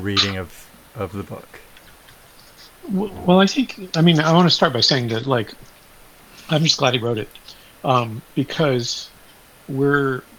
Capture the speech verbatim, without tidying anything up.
reading of of the book? Well, I think, I mean, I want to start by saying that, like, I'm just glad he wrote it, um, because we're